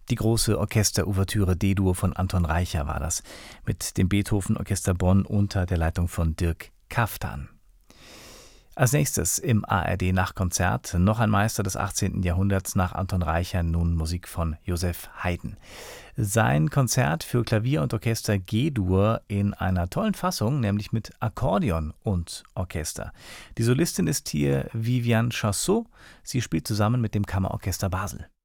Die große Orchesterouvertüre D-Dur von Anton Reicha war das, mit dem Beethoven Orchester Bonn unter der Leitung von Dirk Kaftan. Als nächstes im ARD-Nachtkonzert noch ein Meister des 18. Jahrhunderts nach Anton Reicha, nun Musik von Joseph Haydn. Sein Konzert für Klavier und Orchester G-Dur in einer tollen Fassung, nämlich mit Akkordeon und Orchester. Die Solistin ist hier Viviane Chassot, sie spielt zusammen mit dem Kammerorchester Basel.